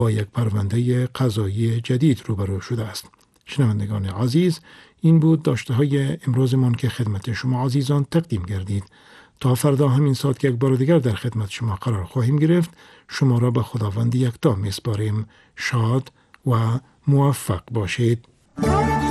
با یک پرونده قضایی جدید روبرو شده است. شنوندگان عزیز، این بود داشته های امروزمان که خدمت شما عزیزان تقدیم گردید. تا فردا همین ساعت که یک بار دیگر در خدمت شما قرار خواهیم گرفت، شما را به خداوند یکتا میسپاریم. شاد و موفق باشید.